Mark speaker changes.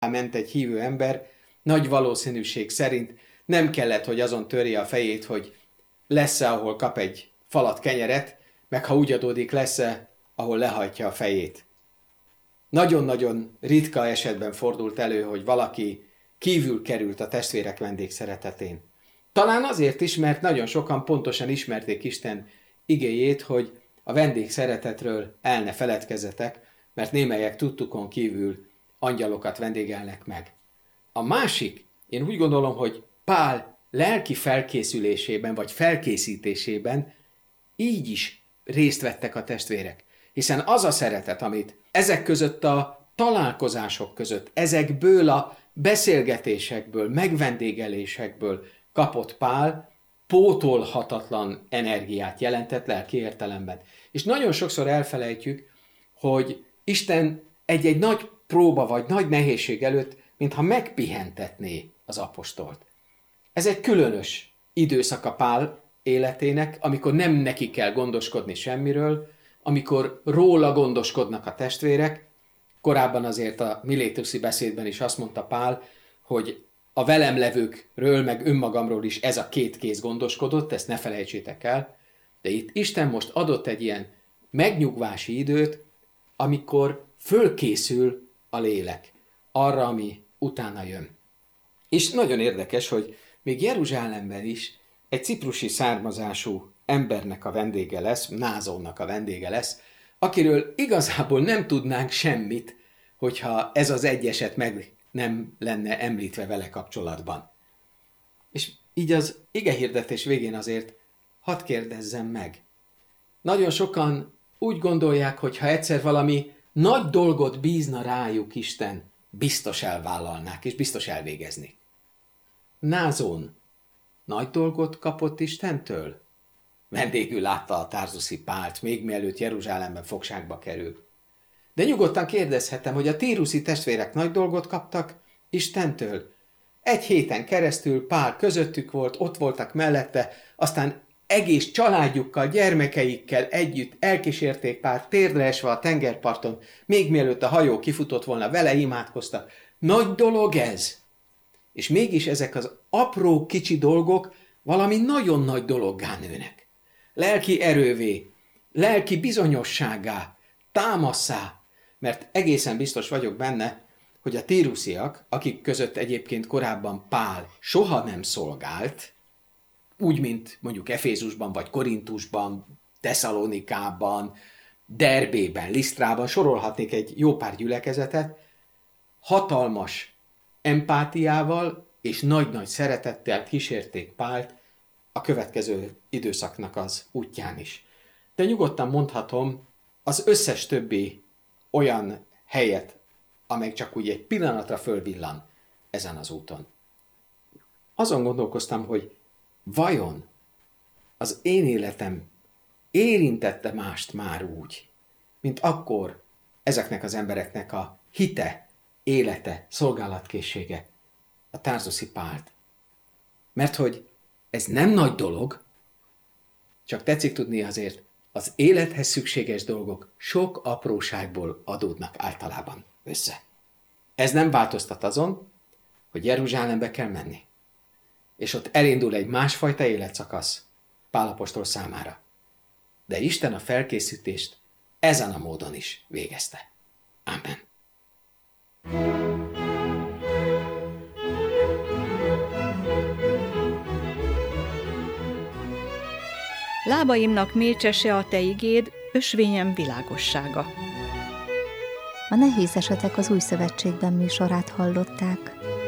Speaker 1: ment egy hívő ember, nagy valószínűség szerint nem kellett, hogy azon törje a fejét, hogy lesz-e, ahol kap egy falat kenyeret, meg ha úgy adódik, lesz-e, ahol lehajtja a fejét. Nagyon-nagyon ritka esetben fordult elő, hogy valaki kívül került a testvérek vendégszeretetén. Talán azért is, mert nagyon sokan pontosan ismerték Isten igéjét, hogy a vendégszeretetről el ne feledkezzetek, mert némelyek tudtukon kívül angyalokat vendégelnek meg. A másik, én úgy gondolom, hogy Pál lelki felkészülésében vagy felkészítésében így is részt vettek a testvérek. Hiszen az a szeretet, amit ezek között a találkozások között, ezekből a beszélgetésekből, megvendégelésekből kapott Pál, pótolhatatlan energiát jelentett lelki értelemben. És nagyon sokszor elfelejtjük, hogy Isten egy-egy nagy próba vagy nagy nehézség előtt, mintha megpihentetné az apostolt. Ez egy különös időszaka Pál életének, amikor nem neki kell gondoskodni semmiről, amikor róla gondoskodnak a testvérek. Korábban azért a Milétuszi beszédben is azt mondta Pál, hogy a velem levőkről, meg önmagamról is ez a két kéz gondoskodott, ezt ne felejtsétek el, de itt Isten most adott egy ilyen megnyugvási időt, amikor fölkészül a lélek arra, ami utána jön. És nagyon érdekes, hogy még Jeruzsálemben is egy ciprusi származású embernek a vendége lesz, Názonnak a vendége lesz, akiről igazából nem tudnánk semmit, hogyha ez az egy eset meg nem lenne említve vele kapcsolatban. És így az igehirdetés végén azért hadd kérdezzem meg. Nagyon sokan úgy gondolják, hogy ha egyszer valami nagy dolgot bízna rájuk Isten, biztos elvállalnák és biztos elvégeznék. Názón nagy dolgot kapott Istentől? Vendégül látta a tárzuszi Pált, még mielőtt Jeruzsálemben fogságba kerül. De nyugodtan kérdezhetem, hogy a tíruszi testvérek nagy dolgot kaptak Istentől? Egy héten keresztül Pál közöttük volt, ott voltak mellette, aztán egész családjukkal, gyermekeikkel együtt elkísérték Pált térdre esve a tengerparton, még mielőtt a hajó kifutott volna, vele imádkoztak. Nagy dolog ez! És mégis ezek az apró, kicsi dolgok valami nagyon nagy dologgá nőnek. Lelki erővé, lelki bizonyosságá, támasszá, mert egészen biztos vagyok benne, hogy a tírusziak, akik között egyébként korábban Pál soha nem szolgált, úgy, mint mondjuk Efézusban, vagy Korintusban, Tesszalonikában, Derbében, Lisztrában, sorolhatnék egy jó pár gyülekezetet, hatalmas empátiával és nagy-nagy szeretettel kísérték Pált a következő időszaknak az útján is. De nyugodtan mondhatom, az összes többi olyan helyet, amely csak úgy egy pillanatra fölvillan ezen az úton. Azon gondolkoztam, hogy vajon az én életem érintette mást már úgy, mint akkor ezeknek az embereknek a hite, élete, szolgálatkészsége, a tárzuszi Pált. Mert hogy ez nem nagy dolog, csak tetszik tudni azért, az élethez szükséges dolgok sok apróságból adódnak általában össze. Ez nem változtat azon, hogy Jeruzsálembe kell menni. És ott elindul egy másfajta életszakasz Pál apostol számára. De Isten a felkészítést ezen a módon is végezte. Amen.
Speaker 2: Lábaimnak mécsese a te igéd, ösvényem világossága.
Speaker 3: A Nehéz esetek az Új Szövetségben műsorát hallották.